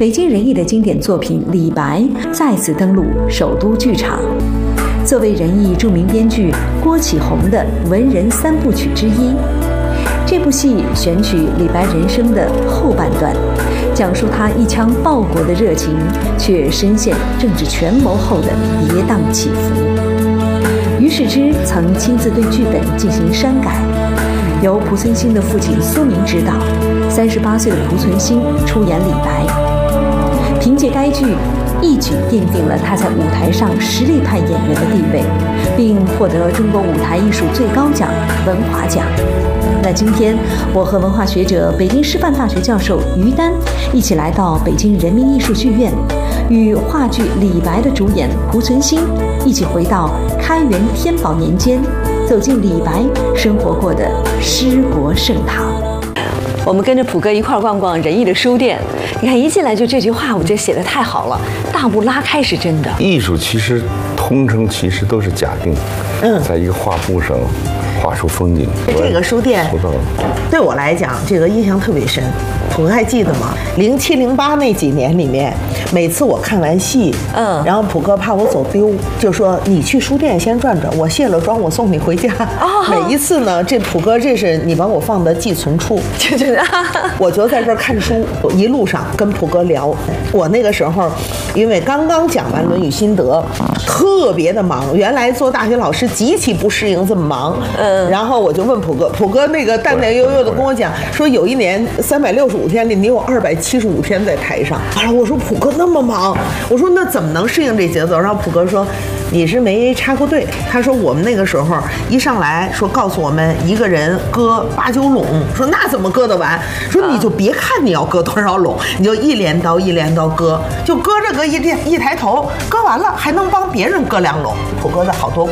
北京人艺的经典作品《李白》再次登陆首都剧场。作为人艺著名编剧郭启宏的文人三部曲之一，这部戏选取李白人生的后半段，讲述他一腔报国的热情，却深陷政治权谋后的跌宕起伏。于世之曾亲自对剧本进行删改，由濮存昕的父亲苏明执导，38岁的濮存昕出演李白。凭借该剧，一举奠定了他在舞台上实力派演员的地位，并获得中国舞台艺术最高奖文华奖。那今天，我和文化学者、北京师范大学教授于丹一起来到北京人民艺术剧院，与话剧《李白》的主演濮存昕一起回到开元天宝年间，走进李白生活过的诗国盛唐。我们跟着普哥一块逛逛人艺的书店，你看一进来就这句话，我觉得写得太好了，大步拉开是真的。 艺术其实通称其实都是假定，在一个画布上画出风景。 这个书店对我来讲，这个印象特别深。普哥还记得吗？07、08那几年里面，每次我看完戏，然后普哥怕我走丢，就说你去书店先转转，我卸了妆我送你回家。每一次呢，这普哥这是你帮我放的寄存处，我就在这儿看书，一路上跟普哥聊。我那个时候因为刚刚讲完《论语》心得，特别的忙，原来做大学老师极其不适应这么忙。然后我就问普哥，普哥那个淡淡悠悠的跟我讲说，有一年365天里，你有275天在台上。后来我说普哥那么忙，我说那怎么能适应这节奏？然后普哥说你是没插过队。他说我们那个时候一上来说告诉我们一个人割8、9垄，说那怎么割得完？说你就别看你要割多少垄，你就一镰刀一镰刀割，就割着割一抬头，割完了还能帮别人割2垄。普哥的好多